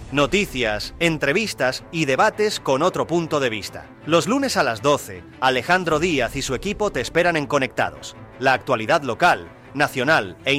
Noticias, entrevistas y debates con otro punto de vista. Los lunes a las 12, Alejandro Díaz y su equipo te esperan en Conectados. La actualidad local, nacional e